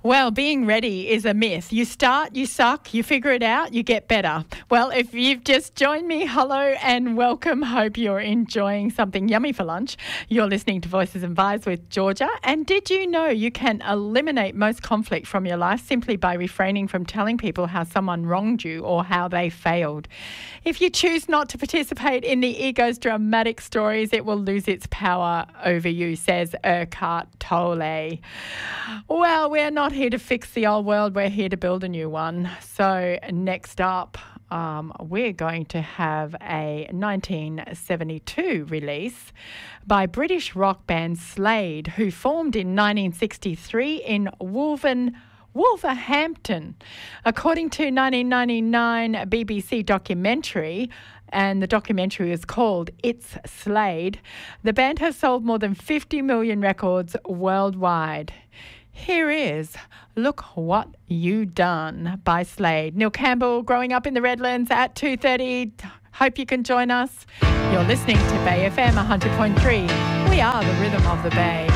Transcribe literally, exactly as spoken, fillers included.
Well, being ready is a myth. You start, you suck, you figure it out, you get better. Well, if you've just joined me, hello and welcome. Hope you're enjoying something yummy for lunch. You're listening to Voices and Vibes with Georgia. And did you know you can eliminate most conflict from your life simply by refraining from telling people how someone wronged you or how they failed? If you choose not to participate in the ego's dramatic stories, it will lose its power over you, says Eckhart Tolle. Well, we're not here to fix the old world, we're here to build a new one. So next up, um, we're going to have a nineteen seventy-two release by British rock band Slade, who formed in nineteen sixty-three in Wolven, Wolverhampton. According to nineteen ninety-nine B B C documentary, and the documentary is called It's Slade, the band has sold more than fifty million records worldwide. Here is Look What You Done by Slade. Neil Campbell, Growing Up in the Redlands at two thirty. Hope you can join us. You're listening to Bay F M one hundred point three. We are the rhythm of the Bay.